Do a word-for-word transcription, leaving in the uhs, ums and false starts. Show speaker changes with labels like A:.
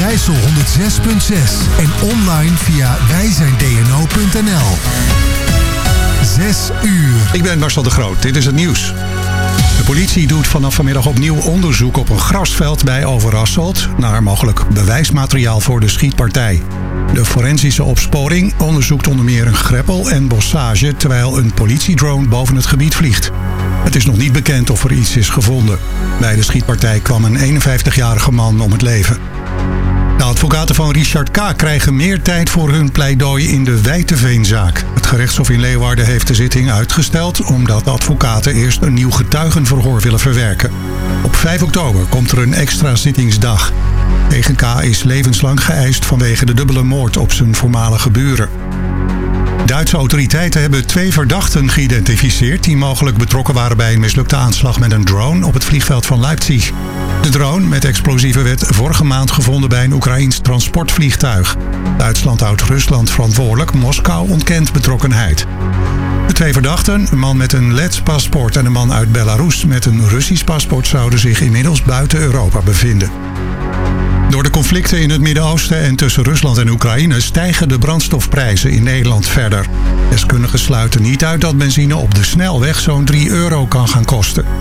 A: Overijssel honderd zes punt zes en online via wij zijn d n o punt n l. Zes uur.
B: Ik ben Marcel de Groot. Dit is het nieuws. De politie doet vanaf vanmiddag opnieuw onderzoek op een grasveld bij Overasselt naar mogelijk bewijsmateriaal voor de schietpartij. De forensische opsporing onderzoekt onder meer een greppel en bossage terwijl een politiedrone boven het gebied vliegt. Het is nog niet bekend of er iets is gevonden. Bij de schietpartij kwam een eenenvijftigjarige man om het leven. De advocaten van Richard K. krijgen meer tijd voor hun pleidooi in de Wijteveenzaak. Het gerechtshof in Leeuwarden heeft de zitting uitgesteld omdat de advocaten eerst een nieuw getuigenverhoor willen verwerken. Op vijf oktober komt er een extra zittingsdag. Tegen K. is levenslang geëist vanwege de dubbele moord op zijn voormalige buren. Duitse autoriteiten hebben twee verdachten geïdentificeerd die mogelijk betrokken waren bij een mislukte aanslag met een drone op het vliegveld van Leipzig. De drone met explosieven werd vorige maand gevonden bij een Oekraïns transportvliegtuig. Duitsland houdt Rusland verantwoordelijk. Moskou ontkent betrokkenheid. De twee verdachten, een man met een Lets paspoort en een man uit Belarus met een Russisch paspoort, zouden zich inmiddels buiten Europa bevinden. Door de conflicten in het Midden-Oosten en tussen Rusland en Oekraïne stijgen de brandstofprijzen in Nederland verder. Deskundigen sluiten niet uit dat benzine op de snelweg zo'n drie euro kan gaan kosten.